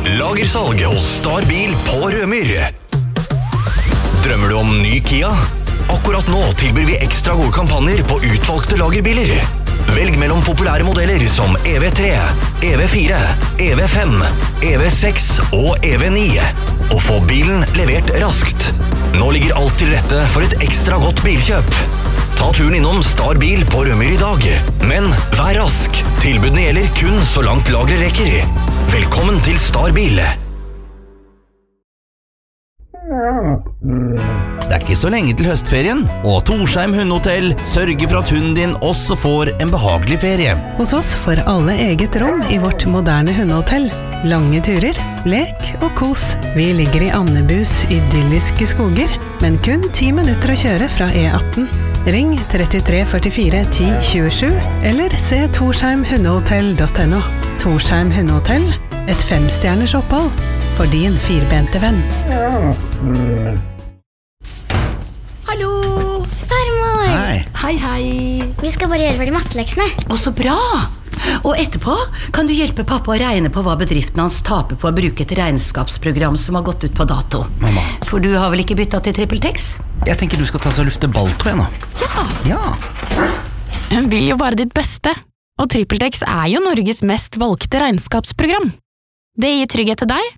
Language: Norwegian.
Lagersalg hos Starbil på Rømyr. Drømmer du om ny Kia? Akkurat nå tilbyr vi ekstra gode kampanjer på utvalgte lagerbiler. Velg mellom populære modeller som EV3, EV4, EV5, EV6 og EV9. Og få bilen levert raskt. Nå ligger alt til rette for et ekstra godt bilkjøp. Ta turen innom Starbil på Rømyr i dag. Men vær rask. Tilbudene gjelder kun så langt lageret rekker. Velkommen til Starbil. Det ikke så lenge til høstferien, og Torsheim Hundehotell sørger for at hunden din også får en behagelig ferie. Hos oss får alle eget rom i vårt moderne hundehotell. Lange turer, lek og kos. Vi ligger i Andebus idylliske skoger, men kun 10 minutter å kjøre fra E18. Ring 33 44 10 27, eller se torsheimhundehotell.no. Torsheim Hundehotell, et 5-stjerners opphold for din 4-bente venn. Hallo! Farmor! Hei. Hei, hei. Vi skal bare gjøre ferdig matteleksene. Å, så bra! Og etterpå kan du hjelpe pappa å regne på hva bedriften hans taper på å bruke et regnskapsprogram som har gått ut på dato. Mamma. For du har vel ikke byttet til TrippelTex? Jeg tenker du skal ta så lufte balltå igjen nå. Ja. Hun vil jo bare ditt beste, og TrippelTex jo Norges mest valgte regnskapsprogram. Det gir trygghet til deg